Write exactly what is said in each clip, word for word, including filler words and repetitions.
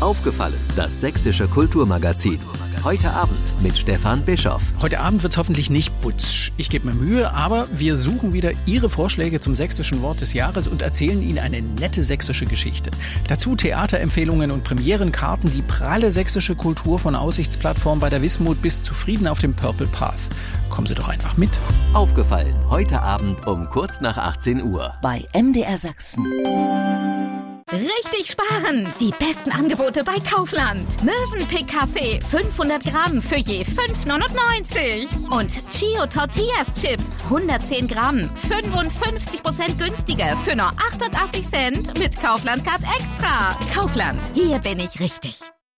Aufgefallen, das sächsische Kulturmagazin. Heute Abend mit Stefan Bischoff. Heute Abend wird's hoffentlich nicht putsch. Ich gebe mir Mühe, aber wir suchen wieder Ihre Vorschläge zum sächsischen Wort des Jahres und erzählen Ihnen eine nette sächsische Geschichte. Dazu Theaterempfehlungen und Premierenkarten, die pralle sächsische Kultur von Aussichtsplattform bei der Wismut bis zu Frieden auf dem Purple Path. Kommen Sie doch einfach mit. Aufgefallen, heute Abend um kurz nach achtzehn Uhr. Bei M D R Sachsen. Richtig sparen! Die besten Angebote bei Kaufland. Mövenpick-Kaffee fünfhundert Gramm für je fünf neunundneunzig. Und Chio Tortillas Chips hundertzehn Gramm, fünfundfünfzig Prozent günstiger für nur achtundachtzig Cent mit Kaufland Card Extra. Kaufland, hier bin ich richtig.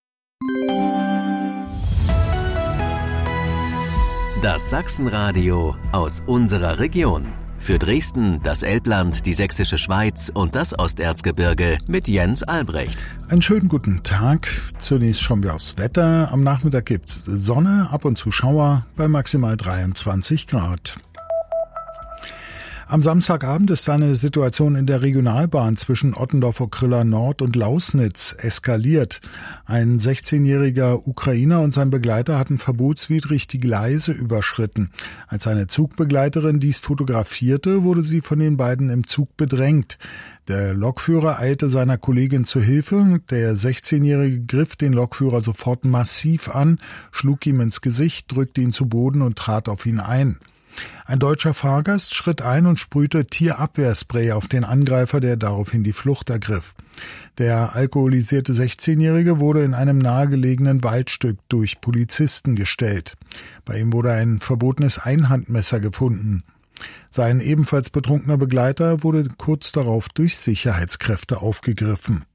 Das Sachsenradio aus unserer Region. Für Dresden, das Elbland, die Sächsische Schweiz und das Osterzgebirge mit Jens Albrecht. Einen schönen guten Tag. Zunächst schauen wir aufs Wetter. Am Nachmittag gibt's Sonne, ab und zu Schauer bei maximal dreiundzwanzig Grad. Am Samstagabend ist eine Situation in der Regionalbahn zwischen Ottendorf-Okrilla Nord und Lausnitz eskaliert. Ein sechzehnjähriger Ukrainer und sein Begleiter hatten verbotswidrig die Gleise überschritten. Als eine Zugbegleiterin dies fotografierte, wurde sie von den beiden im Zug bedrängt. Der Lokführer eilte seiner Kollegin zu Hilfe. Der sechzehnjährige griff den Lokführer sofort massiv an, schlug ihm ins Gesicht, drückte ihn zu Boden und trat auf ihn ein. Ein deutscher Fahrgast schritt ein und sprühte Tierabwehrspray auf den Angreifer, der daraufhin die Flucht ergriff. Der alkoholisierte sechzehnjährige wurde in einem nahegelegenen Waldstück durch Polizisten gestellt. Bei ihm wurde ein verbotenes Einhandmesser gefunden. Sein ebenfalls betrunkener Begleiter wurde kurz darauf durch Sicherheitskräfte aufgegriffen.